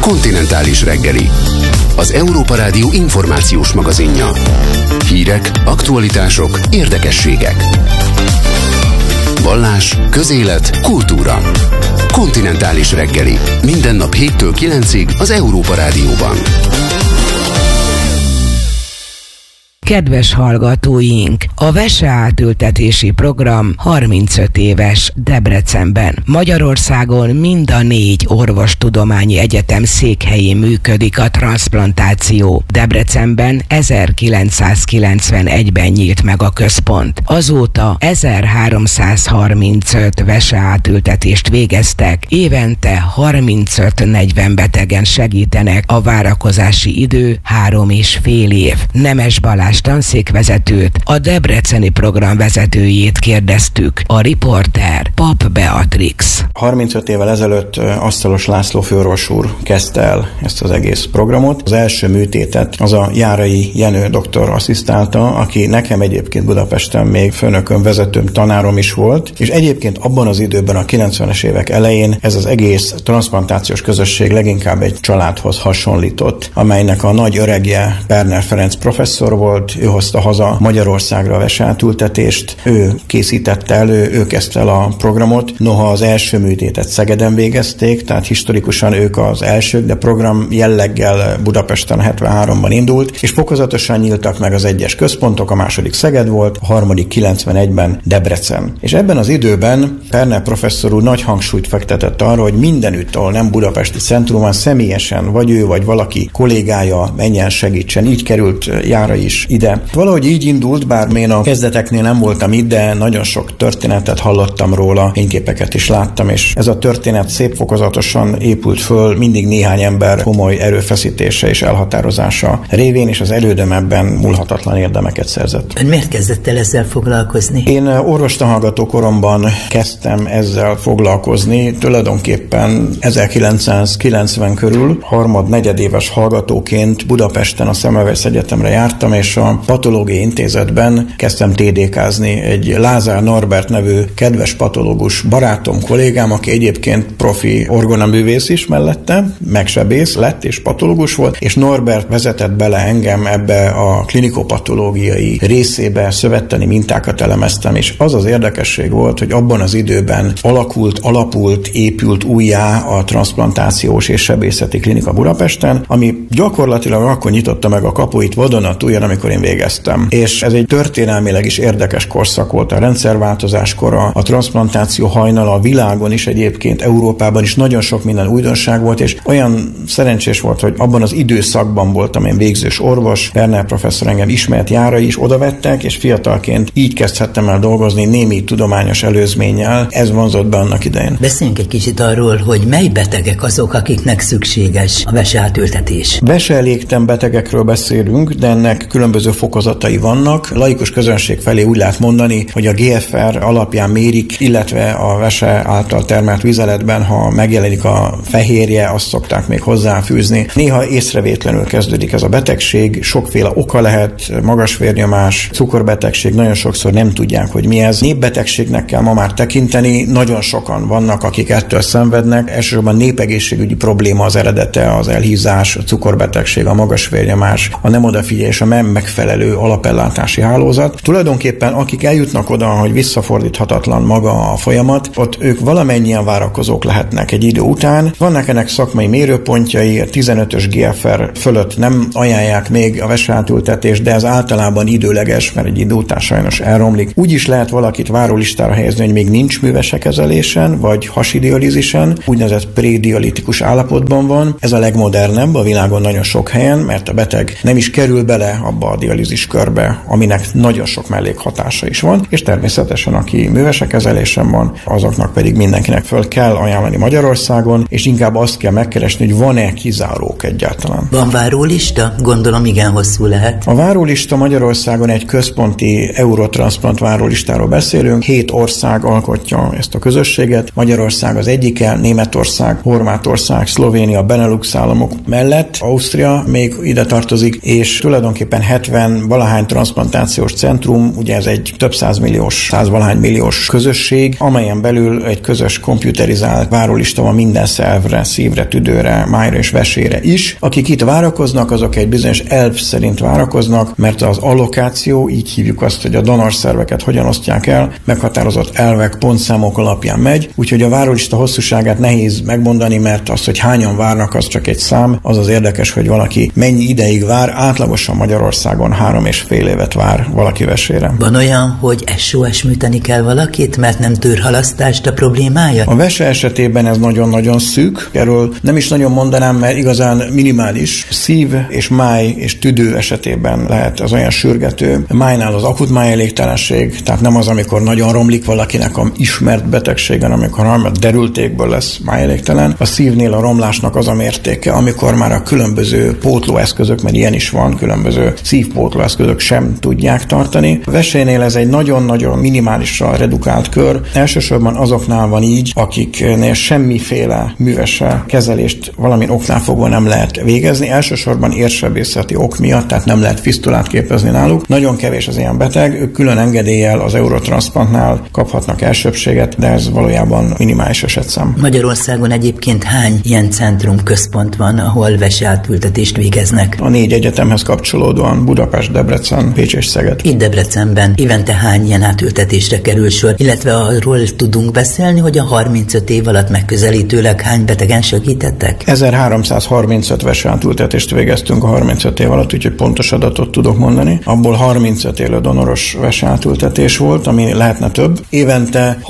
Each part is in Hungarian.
Kontinentális reggeli. Az Európa Rádió információs magazinja. Hírek, aktualitások, érdekességek. Vallás, közélet, kultúra. Kontinentális reggeli. Minden nap 7-től 9-ig az Európa Rádióban. Kedves hallgatóink, a veseátültetési program 35 éves Debrecenben. Magyarországon mind a 4 orvostudományi egyetem székhelyén működik a transzplantáció. Debrecenben 1991-ben nyílt meg a központ. Azóta 1335 veseátültetést végeztek, évente 35-40 betegen segítenek, a várakozási idő 3,5 év. Nemes Balázs tanszékvezetőt, a debreceni program vezetőjét kérdeztük, a riporter Pap Beatrix. 35 évvel ezelőtt Asztalos László főorvos úr kezdte el ezt az egész programot. Az első műtétet az a Járai Jenő doktor asszisztálta, aki nekem egyébként Budapesten még főnököm, vezetőm, tanárom is volt, és egyébként abban az időben, a 90-es évek elején ez az egész transzplantációs közösség leginkább egy családhoz hasonlított, amelynek a nagy öregje Perner Ferenc professzor volt, ő hozta haza Magyarországra a veseátültetést, ő készítette elő, ő kezdte el a programot. Noha az első műtétet Szegeden végezték, tehát historikusan ők az elsők, de program jelleggel Budapesten 73-ban indult, és fokozatosan nyíltak meg az egyes központok, a második Szeged volt, a harmadik 91-ben Debrecen. És ebben az időben Perner professzor úr nagy hangsúlyt fektetett arra, hogy mindenütt, ahol nem budapesti centrumban, személyesen, vagy ő, vagy valaki kollégája menjen, segítsen. Így került Járai is ide. Valahogy így indult, bár én a kezdeteknél nem voltam itt, de nagyon sok történetet hallottam róla, fényképeket is láttam, és ez a történet szép fokozatosan épült föl, mindig néhány ember komoly erőfeszítése és elhatározása révén, és az elődöm ebben múlhatatlan érdemeket szerzett. Ön miért kezdett el ezzel foglalkozni? Én orvostanhallgató koromban kezdtem ezzel foglalkozni, tulajdonképpen 1990 körül, negyedéves hallgatóként Budapesten a Semmelweis Egyetemre jártam, és a patológiai intézetben kezdtem TD-kázni. Egy Lázár Norbert nevű kedves patológus barátom, kollégám, aki egyébként profi orgonaművész is mellette, megsebész lett és patológus volt, és Norbert vezetett bele engem ebbe a klinikopatológiai részébe, szövettani mintákat elemeztem, és az az érdekesség volt, hogy abban az időben alapult, épült újjá a transzplantációs és sebészeti klinika Budapesten, ami gyakorlatilag akkor nyitotta meg a kapuit vadonatúján, amikor én végeztem. És ez egy történelmileg is érdekes korszak volt, a rendszerváltozás kora, a transzplantáció hajnala a világon is egyébként, Európában is nagyon sok minden újdonság volt, és olyan szerencsés volt, hogy abban az időszakban voltam én végzős orvos, Perner professzor engem ismert, Járai is odavettek, és fiatalként így kezdhettem el dolgozni némi tudományos előzménnyel. Ez vonzott be annak idején. Beszéljünk egy kicsit arról, hogy mely betegek azok, akiknek szükséges a veseátültetés. Veseelégtelen betegekről beszélünk, de ennek különböző fokozatai vannak. Laikus közönség felé úgy lehet mondani, hogy a GFR alapján mérik, illetve a vese által termelt vizeletben, ha megjelenik a fehérje, azt szokták még hozzáfűzni. Néha észrevétlenül kezdődik ez a betegség, sokféle oka lehet, magas vérnyomás, cukorbetegség, nagyon sokszor nem tudják, hogy mi ez. Népbetegségnek kell ma már tekinteni, nagyon sokan vannak, akik ettől szenvednek. Elsősorban népegészségügyi probléma az eredete, az elhízás, a cukorbetegség, a magas vérnyomás, a nem odafigyelés, a nem megfelelő alapellátási hálózat. Tulajdonképpen akik eljutnak oda, hogy visszafordíthatatlan maga a folyamat, ott ők valamennyien várakozók lehetnek egy idő után. Vannak ennek szakmai mérőpontjai, a 15-ös GFR fölött nem ajánlják még a veseátültetést, de ez általában időleges, mert egy idő után sajnos elromlik. Úgy is lehet valakit várólistára helyezni, hogy még nincs művesekezelésen, vagy hasidialízisen, úgynevezett prédialitikus állapotban van. Ez a legmodernebb a világon nagyon sok helyen, mert a beteg nem is kerül bele abba a dialízis körbe, aminek nagyon sok mellékhatása is van, és természetesen aki művesekezelésen van, azoknak pedig mindenkinek föl kell ajánlani Magyarországon, és inkább azt kell megkeresni, hogy van-e kizárók egyáltalán. Van várólista? Gondolom igen hosszú lehet. A várólista Magyarországon egy központi Eurotransplant várólistáról beszélünk. 7 ország alkotja ezt a közösséget. Magyarország az egyike, Németország, Horvátország, Szlovénia, Benelux államok mellett Ausztria még ide tartozik, és tulajdonképpen 70-valahány transzplantációs centrum, ugye ez egy több százmilliós, 100-valahány milliós közösség, amelyen belül egy közös komputerizált várólista van minden szervre, szívre, tüdőre, májra és vesére is. Akik itt várakoznak, azok egy bizonyos elv szerint várakoznak, mert az allokáció, így hívjuk azt, hogy a donorszerveket hogyan osztják el, meghatározott elvek, pontszámok alapján megy, úgyhogy a várólista hosszúságát nehéz megmondani, mert az, hogy hányan várnak, az csak egy szám. Az érdekes, hogy valaki mennyi ideig vár, átlagosan Magyarországon 3,5 évet vár valaki vesére. Van olyan, hogy SOS műteni kell valakit, mert nem tűr halasztást a problémája? A vese esetében ez nagyon-nagyon szűk. Erről nem is nagyon mondanám, mert igazán minimális. Szív és máj és tüdő esetében lehet ez olyan sürgető. Májnál az akut májelégtelenség, tehát nem az, amikor nagyon romlik valakinek a ismert betegség, hanem amikor derültékből lesz májelégtelen. A szívnél a romlásnak az a mértéke, amikor már a különböző pótlóeszközök, mert ilyen is van, különböző szívpótlóeszközök sem tudják tartani. A vesénél ez egy nagyon-nagyon minimálisra redukált kör. Elsősorban azoknál van így, akiknél semmiféle művese kezelést valamilyen oknál fogva nem lehet végezni. Elsősorban érsebészeti ok miatt, tehát nem lehet fisztulát képezni náluk. Nagyon kevés az ilyen beteg, ők külön engedéllyel az Eurotranszplantnál kaphatnak elsőbséget, de ez valójában minimális esetszám. Magyarországon egyébként hány ilyen centrum központ van, ahol veseátültetést végeznek? A 4 egyetemhez kapcsolódóan Budapest, Debrecen, Pécs és Szeged. Itt Debrecenben évente hány ilyen átültetésre kerül sor, illetve arról tudunk beszélni, hogy a 35 év alatt megközelítőleg hány betegen segítettek? 1335 veseátültetést végeztünk a 35 év alatt, úgyhogy pontos adatot tudok mondani. Abból 35 élő donoros veseátültetés volt, ami lehetne több. Évente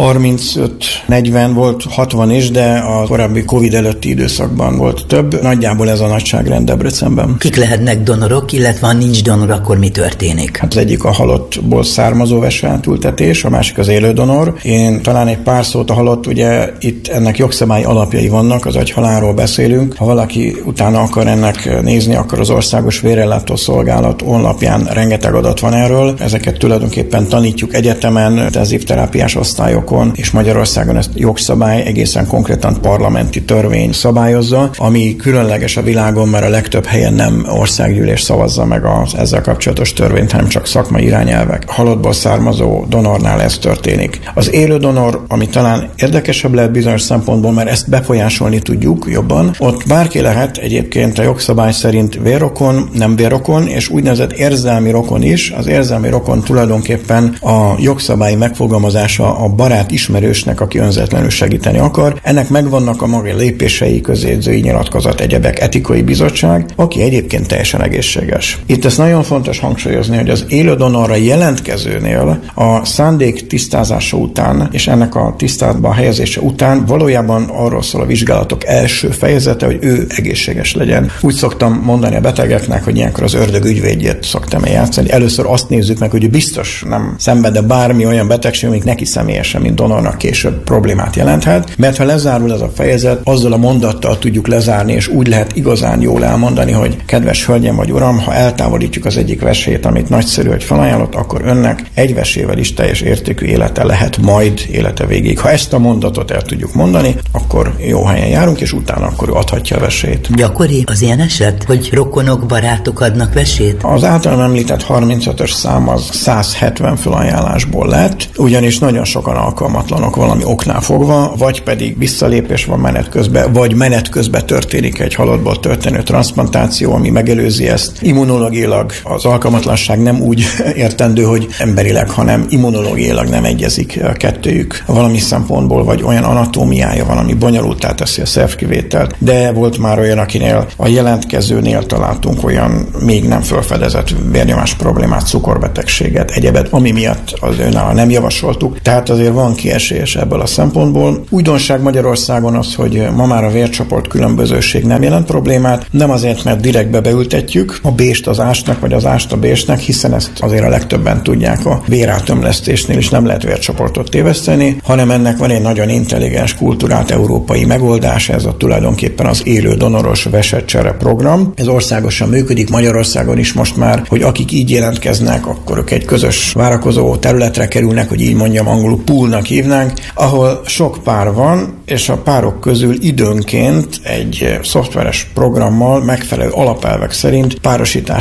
35-40 volt, 60 is, de a korábbi Covid előtti időszakban volt több. Nagyjából ez a nagyságrend Debrecenben. Kik lehetnek donorok, illetve ha nincs donor, akkor mi történik? Hát az egyik a halottból származó veseátültetés, a másik az élő donor. Én talán egy pár szót a halott, ugye itt ennek jogszabályi alapjai vannak, az agyhalálról beszélünk. Ha valaki utána akar ennek nézni, akkor az Országos Vérellátó Szolgálat honlapján rengeteg adat van erről. Ezeket tulajdonképpen tanítjuk egyetemen, intenzív terápiás osztályokon, és Magyarországon ezt jogszabály, egészen konkrétan parlamenti törvény szabályozza, ami különleges a világon, mert a legtöbb helyen nem országgyűlés szavazza meg az ezzel kapcsolatos törvényt, hanem csak szakmai irányelvek. Halottból származó donornál ez történik. Az élő donor, ami talán érdekesebb lehet bizonyos szempontból, mert ezt befolyásolni tudjuk jobban, ott bárki lehet egyébként a jogszabály szerint vérrokon, nem vérrokon, és úgynevezett érzelmi rokon is. Az érzelmi rokon tulajdonképpen a jogszabályi megfogalmazása a barát ismerősnek, aki önzetlenül segíteni akar. Ennek megvannak a maga lépései, közjegyzői nyilatkozat, egyebek, etikai bizottság, aki egyébként teljesen egészséges. Itt ezt nagyon fontos hangsúlyozni, hogy az élő donorra jelentkezőnél a szándék tisztázása után, és ennek a tisztába helyezése után valójában arról szól a vizsgálatok első fejezete, hogy ő egészséges legyen. Úgy szoktam mondani a betegeknek, hogy ilyenkor az ördög ügyvédjét szoktam játszani. Először azt nézzük meg, hogy ő biztos nem szenved bármi olyan betegség, amik neki személyesen, mint donornak később problémát jelenthet, mert ha lezárul ez a fejezet, azzal a mondattal tudjuk lezárni, és úgy lehet igazán jól elmondani, hogy kedves hölgyem vagy uram, ha eltávolítjuk az egyik vesét, amit nagyszerű, hogy felajánlott, akkor önnek egy vesével is teljes értékű élete lehet majd élete végig. Ha ezt a mondatot el tudjuk mondani, akkor jó helyen járunk, és utána akkor ő adhatja a vesét. Gyakori az ilyen eset, hogy rokonok, barátok adnak vesét? Az általam említett 35-ös szám az 170 felajánlásból lett, ugyanis nagyon sokan alkalmatlanok valami oknál fogva, vagy pedig visszalépés van menet közben, vagy menet közben történik egy halottból történő transzplantáció, ami megelőzi ezt. Immunológiailag az alkalmatlanság nem úgy értendő, hogy emberileg, hanem immunológiailag nem egyezik a kettőjük valami szempontból, vagy olyan anatómiája van, ami bonyolultá teszi a szervkivételt. De volt már olyan, akinél a jelentkezőnél találtunk olyan még nem felfedezett vérnyomás problémát, cukorbetegséget, egyebet, ami miatt az őnála nem javasoltuk. Tehát azért van kiesés ebből a szempontból. Újdonság Magyarországon az, hogy ma már a vércsoport különbözőség nem jelent problémát, nem azért, mert direktbe beültetjük a B-st az A-snak, vagy az A-st a B-snek, hiszen ezt azért a legtöbben tudják, a vérátömlesztésnél is nem lehet vércsoportot téveszteni, hanem ennek van egy nagyon intelligens, kultúrált európai megoldás, ez a tulajdonképpen az élő donoros vesetcsere program. Ez országosan működik, Magyarországon is most már, hogy akik így jelentkeznek, akkor ők egy közös várakozó területre kerülnek, hogy így mondjam, angolul poolnak hívnánk, ahol sok pár van, és a párok közül időnként egy szoftveres programmal megfelelő alapelvek szerint párosításokat tudunk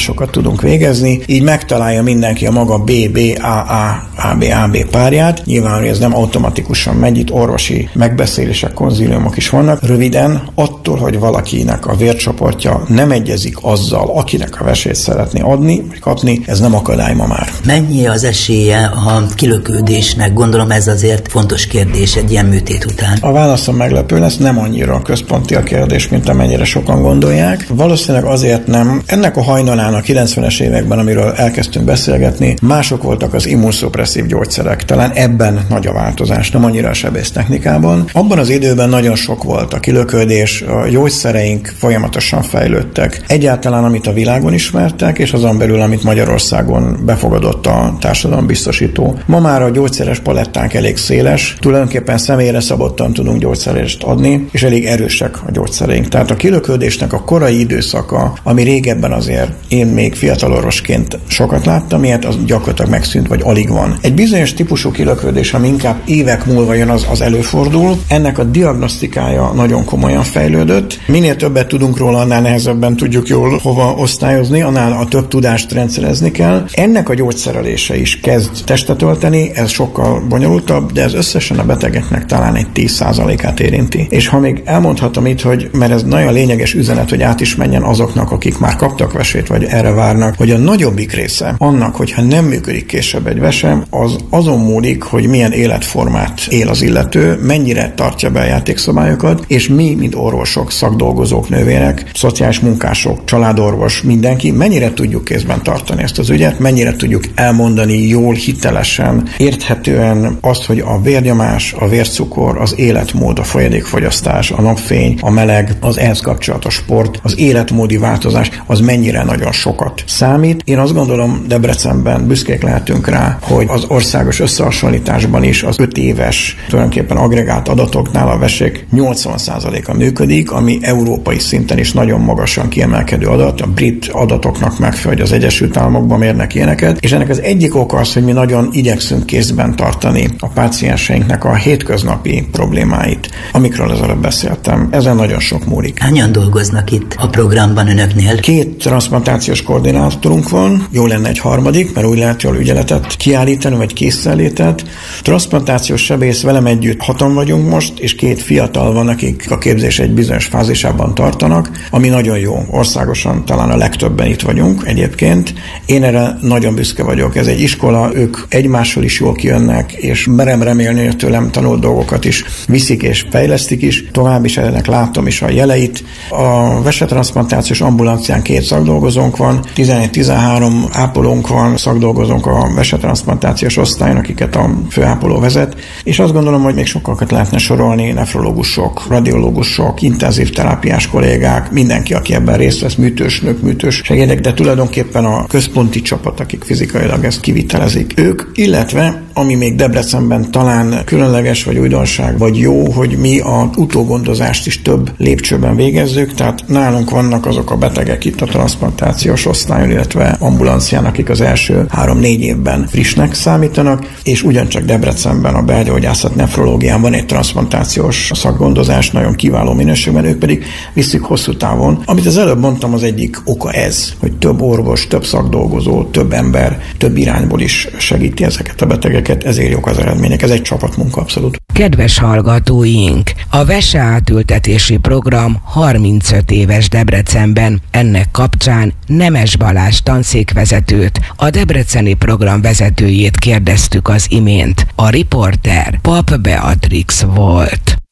tudunk végezni, így megtalálja mindenki a maga BB, AA, AB párját. Nyilván, hogy ez nem automatikusan megy, itt orvosi megbeszélések, konzíliumok is vannak. Röviden, attól, hogy valakinek a vércsoportja nem egyezik azzal, akinek a vesét szeretné adni, vagy kapni, ez nem akadály ma már. Mennyi az esélye a kilökődésnek? Gondolom ez azért fontos kérdés egy ilyen műtét után. A válaszom meglepő lesz, nem annyira központi a kérdés, mint amennyire sokan gondolják. Valószínűleg azért nem. Ennek a hajnalán a 90-es években, amiről elkezdtünk beszélgetni, mások voltak az immunszupresszív gyógyszerek. Talán ebben nagy a változás, nem annyira a sebésztechnikában. Abban az időben nagyon sok volt a kilöködés, a gyógyszereink folyamatosan fejlődtek. Egyáltalán, amit a világon ismertek, és azon belül, amit Magyarországon befogadott a társadalombiztosító. Ma már a gyógyszeres palettánk elég széles, tulajdonképpen személyre szabottan tudunk gyógyszerést adni, és elég erősek a gyógyszereink. Tehát a kilöködésnek a korai időszaka, ami régebben azért én még fiatal orvosként sokat láttam, ilyet az gyakorlatilag megszűnt, vagy alig van. Egy bizonyos típusú kilöködés, ami inkább évek múlva jön, az előfordul. Ennek a diagnosztikája nagyon komolyan fejlődött. Minél többet tudunk róla, annál nehezebben tudjuk jól hova osztályozni, annál a több tudást rendszerezni kell. Ennek a gyógyszerelése is kezd testet ölteni, ez sokkal bonyolultabb, de ez összesen a betegeknek talán egy 10%-át érinti. És ha még elmondhatom itt, hogy mert ez nagyon lényeges üzenet, hogy át is menjen azoknak, akik már kaptak vesét, vagy erre várnak, hogy a nagyobbik része annak, hogyha nem működik később egy vese, az azon múlik, hogy milyen életformát él az illető, mennyire tartja be a játékszabályokat, és mi, mint orvosok, szakdolgozók, nővérek, szociális munkások, családorvos, mindenki, mennyire tudjuk kézben tartani ezt az ügyet, mennyire tudjuk elmondani jól, hitelesen, érthetően azt, hogy a vérnyomás, a vércukor, az életmód, a folyadékfogyasztás, a napfény, a meleg, az ehhez kapcsolatos sport, az életmódi változás, az mennyire nagyon sokat számít. Én azt gondolom, Debrecenben büszkék lehetünk rá, hogy az országos összehasonlításban is az 5 éves tulajdonképpen agregált adatoknál a vesék 80%-a működik, ami európai szinten is nagyon magasan kiemelkedő adat. A brit adatoknak megfelel, hogy az Egyesült Államokban mérnek ilyeneket, és ennek az egyik oka az, hogy mi nagyon igyekszünk kézben tartani a pácienseinknek a hétköznapi problémáit, amikről az előbb beszéltem. Ezen nagyon sok múlik. Hányan dolgoznak itt a programban önöknél? 2 transzplantációs koordinátorunk van, jó lenne egy harmadik, mert úgy lehet jól ügyeletet kiállítani, vagy készenlétet. Transzplantációs sebész, velem együtt 6-an vagyunk most, és 2 fiatal van, akik a képzés egy bizonyos fázisában tartanak, ami nagyon jó. Országosan talán a legtöbben itt vagyunk egyébként. Én erre nagyon büszke vagyok. Ez egy iskola, ők egymással is jól kijönnek, és merem remélni, hogy tőlem tanult dolgokat is viszik és fejlesztik is. Tovább is ennek látom is a jeleit. A vesetranszplantációs ambulancián 2 szakdolgozónk van, 11-13 ápolónk van, szakdolgozónk a vesetranszplantációs osztályon, akiket a főápoló vezet, és azt gondolom, hogy még sokakat lehetne sorolni, nefrológusok, radiológusok, intenzív terápiás kollégák, mindenki, aki ebben részt vesz, műtősnök, műtős segédek, de tulajdonképpen a központi csapat, akik fizikailag ezt kivitelezik. Ők, illetve ami még Debrecenben talán különleges, vagy újdonság, vagy jó, hogy mi a utógondozást is több lépcsőben végezzük, tehát nálunk vannak azok a betegek itt a transzplantációs osztályon, illetve ambulancián, akik az első 3-4 évben frissnek számítanak, és ugyancsak Debrecenben a belgyógyászat nefrológián van egy transzplantációs szakgondozás, nagyon kiváló minőségben, ők pedig viszik hosszú távon. Amit az előbb mondtam, az egyik oka ez, hogy több orvos, több szakdolgozó, több ember, több irányból is segíti ezeket a betegeket, ezért jók az eredmények. Ez egy csapatmunka abszolút. Kedves hallgatóink, a veseátültetési program 35 éves Debrecenben. Ennek kapcsán Nemes Balázs tanszékvezetőt, a debreceni program vezetőjét kérdeztük az imént. A riporter Pap Beatrix volt.